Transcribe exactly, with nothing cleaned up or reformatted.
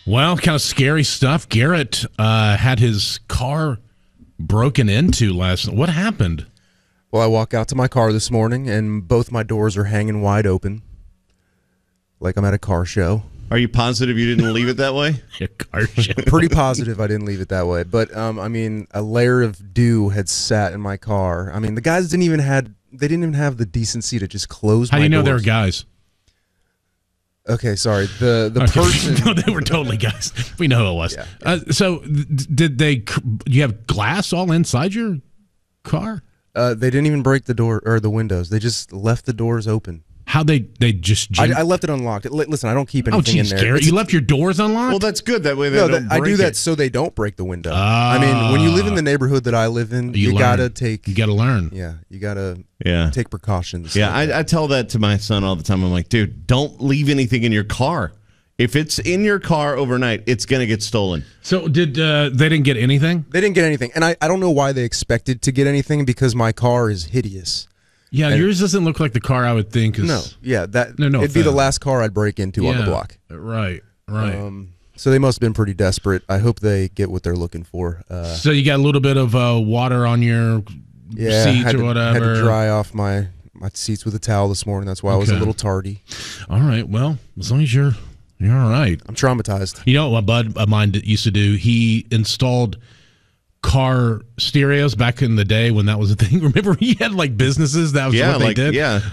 Well, kind of scary stuff. Garrett uh, had his car broken into last night. What happened? Well, I walk out to my car this morning, and both my doors are hanging wide open, like I'm at a car show. Are you positive you didn't leave it that way? A car show. Pretty positive I didn't leave it that way. But, um, I mean, a layer of dew had sat in my car. I mean, the guys didn't even had they didn't even have the decency to just close How my do you know doors. they were guys? Okay, sorry. The the Okay. person. No, they were totally guys. We know who it was. Yeah. Uh, so, th- did they? You have glass all inside your car? Uh, they didn't even break the door or the windows. They just left the doors open. How they? They just. I, jam- I left it unlocked. Li- Listen, I don't keep oh, anything geez, in there. Garrett, It's- you left your doors unlocked? Well, that's good. That way they No, don't that, I break do that it. so they don't break the window. I mean, when you live in the neighborhood that I live in, you, learn. gotta take. You gotta learn. Yeah, you gotta. Yeah. Take precautions. Yeah, like that. I, I tell that to my son all the time. I'm like, dude, don't leave anything in your car. If it's in your car overnight, it's going to get stolen. So, did uh, they didn't get anything? They didn't get anything, and I, I don't know why they expected to get anything because my car is hideous. Yeah, And- yours doesn't look like the car I would think. Is, No, yeah, that No, no it'd be the offense. last car I'd break into on the Yeah, block. Right, right. Um, so they must have been pretty desperate. I hope they get what they're looking for. Uh, so you got a little bit of uh, water on your yeah, seats had or to, whatever. Had to dry off my, my seats with a towel this morning. That's why I was a Okay. little tardy. All right. Well, as long as you're you're all right. I'm traumatized. You know what my bud of mine used to do? He installed car stereos back in the day when that was a thing. Remember, he had like businesses. That was Yeah, what they like, did. yeah.